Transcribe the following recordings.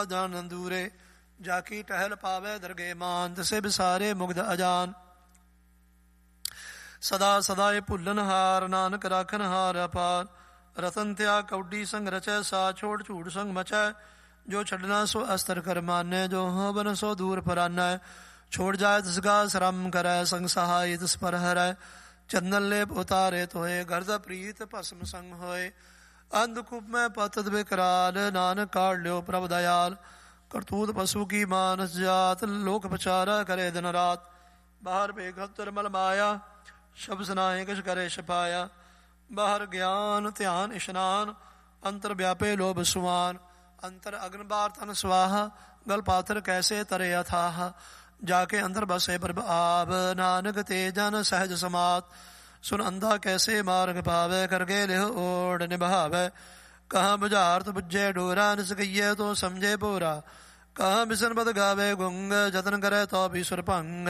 ਜਾਨ ਦੂਰੇ, ਜਾ ਕੀ ਟਹਿਲ ਪਾਵੇ ਦਰਗੇ ਮਾਨ, ਤਿਸੇ ਵਿਸਾਰੇ ਮੁਗਧ ਅਜਾਨ। ਸਦਾ ਸਦਾ ਇਹ ਭੁੱਲਨ ਹਾਰ, ਨਾਨਕ ਰਾਖਨ ਹਾਰ ਅਪਾਰ। ਰਤਨ ਤਿਆਗ ਕੌਡੀ ਸੰਗ ਰਚੈ, ਸਾ ਛੋੜ ਝੂਠ ਸੰਗ ਮਚੈ। ਜੋ ਛੱਡਣਾ ਸੋ ਅਸਤਰ ਕਰ ਮਾਨੈ, ਜੋ ਹੋਵਨ ਸੋ ਦੂਰ ਪਰਾਨੈ। ਛੋੜ ਜਾਏ ਤਿਸਗਾ ਸ਼ਰਮ ਕਰੈ, ਸੰਗ ਸਹਾਈ ਤਿਸ ਪਰ ਹਰੈ। ਚੰਦਨ ਲੇਪ ਉਤਾਰੇ ਤੋਏ, ਗਰਦ ਪ੍ਰੀਤ ਭਸਮ ਸੰਗ ਹੋਏ। ਅੰਧਕੂਪ ਮੈਂ ਪਤਤ ਬਿਕਰਾਲ, ਨਾਨਕ ਕਾਢ ਲਿਓ ਪ੍ਰਭ ਦਇਆਲ। ਕਰਤੂਤ ਪਸ਼ੂ ਕੀ ਮਾਨਸ ਜਾਤ, ਲੋਕ ਪਚਾਰਾ ਕਰੇ ਦਿਨ ਰਾਤ। ਬਾਹਰ ਬੇਗਤ ਨਿਰਮਲ ਮਾਇਆ, ਸ਼ਬਦ ਸੁਨਾਏ ਕਿਛ ਕਰੇ ਛਪਾਇਆ। ਬਾਹਰ ਗਿਆਨ ਧਿਆਨ ਇਸ਼ਨਾਨ, ਅੰਤਰ ਵਿਆਪੇ ਲੋਭ ਸੁਆਨ। ਅੰਤਰ ਅਗਨ ਬਾਰ ਤਨ ਸਵਾਹਾ, ਗਲ ਪਾਥਰ ਕੈਸੇ ਤਰੇ ਅਥਾਹ। ਜਾ ਕੇ ਅੰਦਰ ਬਸੇ ਪ੍ਰਭ ਆਪ, ਨਾਨਕ ਤੇ ਜਨ ਸਹਿਜ ਸਮਾਤ। ਸੁਨ ਅੰਧਾ ਕੈਸੇ ਮਾਰਗ ਪਾਵੇ, ਕਰਗੇ ਲਿਹ ਓੜ ਨਿਭਾਵੇ। ਕਹਾਂ ਬੁਝਾਰਤ ਬੁੱਝੇ ਡੋਰਾ, ਨਿਸ ਗਈਏ ਤੋ ਸਮਝੇ ਭੋਰਾ। ਕਹਾਂ ਬਿਸਨ ਬਦ ਗਾਵੇ ਗੁੰਗ, ਜਤਨ ਕਰੇ ਤੋ ਵੀ ਸੁਰ ਭੰਗ।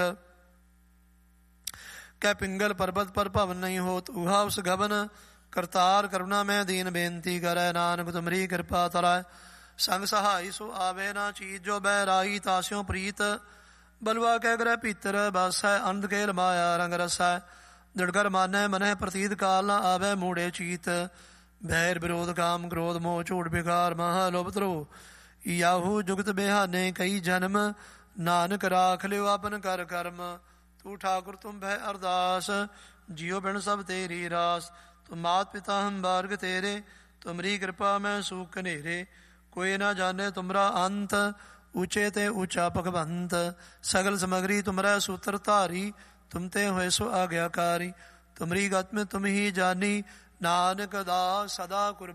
ਕੈ ਪਿੰਗਲ ਪਰਬਤ ਪਰ ਭਵਨ ਨਹੀਂ ਹੋਤ, ਉਹਾ ਉਸ ਗਵਨ। ਕਰਤਾਰ ਕਰੁਣਾ ਮੈਂ ਦੀਨ ਬੇਨਤੀ ਕਰੈ, ਨਾਨਕ ਤੁਮਰੀ ਕਿਰਪਾ ਤਰੈ। ਸੰਗ ਸਹਾਈ ਸੋ ਆਵੇ ਨਾ ਚੀਜ਼, ਜੋ ਬਹਿ ਰਾਈ ਤਾਸਿਓ ਪ੍ਰੀਤ। ਬਲਵਾ ਕਹਿ ਗ੍ਰਹਿ ਭੀਤਰ ਬਾਸੈ, ਅਨੰਦ ਕੇਲ ਮਾਇਆ ਰੰਗ ਰਸੈ। ਦਿੜਗਰ ਮਾਨੈ ਮਨੈ ਪ੍ਰਤੀਤ, ਕਾਲ ਨਾ ਆਵੇ ਮੂੜੇ ਚੀਤ। ਬੈਰ ਵਿਰੋਧ ਕਾਮ ਕ੍ਰੋਧ ਮੋਹ ਝੂਠ ਬਿਕਾਰ, ਮਹਾ ਲੋਭ ਧਰੋ। ਯਾਹੂ ਜੁਗਤ ਬਿਹਾਨੇ ਕਈ ਜਨਮ, ਨਾਨਕ ਰਾਖ ਲਿਓ ਆਪਨ ਕਰ ਕਰਮ। ਤੂੰ ਠਾਕੁਰ ਤੁਮ ਭੈ ਅਰਦਾਸ, ਜਿਉ ਬਿਨ ਸਭ ਤੇਰੀ ਰਾਸ। ਤੁਮ ਮਾਤ ਪਿਤਾ ਹਮ ਬਾਰਗ ਤੇਰੇ, ਤੁਮਰੀ ਕਿਰਪਾ ਮੈਂ ਸੂਖ ਕਨੇਰੇ। ਕੋਈ ਨਾ ਜਾਣੇ ਤੁਮਰਾ ਅੰਤ, ਊਚੇ ਤੇ ਊਚਾ ਭਗਵੰਤ। ਸਗਲ ਸਮਗਰੀ ਤੁਮਰਾ ਸੂਤਰ ਧਾਰੀ, ਤੁਮ ਤੇ ਹੋਏ ਸੋ ਆਗਿਆਕਾਰੀ। ਤੁਮਰੀ ਗਤ ਮੈਂ ਤੁਮ ਹੀ ਜਾਨੀ, ਨਾਨਕ ਦਾ ਸਦਾ ਕੁਰ